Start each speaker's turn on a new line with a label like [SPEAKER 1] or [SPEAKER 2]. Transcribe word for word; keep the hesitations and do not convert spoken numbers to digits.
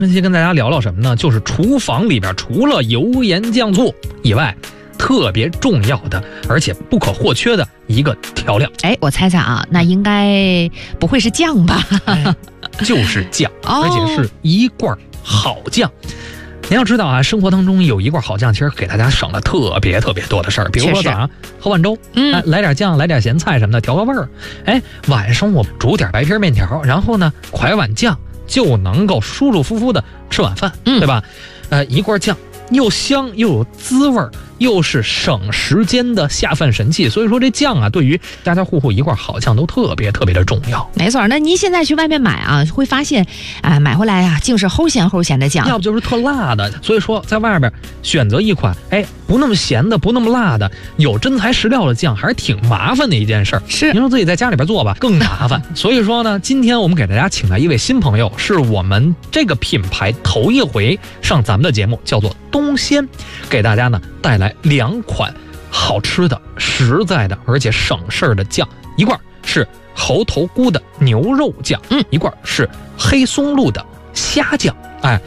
[SPEAKER 1] 这期跟大家聊聊什么呢？就是厨房里边除了油盐酱醋以外，特别重要的而且不可或缺的一个调料。
[SPEAKER 2] 哎，我猜猜啊，那应该不会是酱吧？
[SPEAKER 1] 哎、就是酱，而且是一罐好酱。您要知道啊，生活当中有一罐好酱，其实给大家省了特别特别多的事儿。比如说早上喝碗粥，
[SPEAKER 2] 嗯，
[SPEAKER 1] 哎，来点酱，来点咸菜什么的，调个味儿。哎，晚上我煮点白皮面条，然后呢，㧟碗酱就能够舒舒服服的吃晚饭，
[SPEAKER 2] 嗯，
[SPEAKER 1] 对吧？呃，一罐酱又香又有滋味，又是省时间的下饭神器。所以说这酱啊，对于家家户户一罐好酱都特别特别的重要。
[SPEAKER 2] 没错，那您现在去外面买啊，会发现啊、呃，买回来啊，竟是齁咸齁咸的酱，
[SPEAKER 1] 要不就是特辣的。所以说在外边选择一款哎不那么咸的、不那么辣的、有真材实料的酱，还是挺麻烦的一件事儿。
[SPEAKER 2] 是，
[SPEAKER 1] 您说自己在家里边做吧，更麻烦。所以说呢，今天我们给大家请来一位新朋友，是我们这个品牌头一回上咱们的节目，叫做东鲜，给大家呢带来两款好吃的、实在的而且省事儿的酱，一罐是猴头菇的牛肉酱，
[SPEAKER 2] 嗯，
[SPEAKER 1] 一罐是黑松露的虾酱。哎，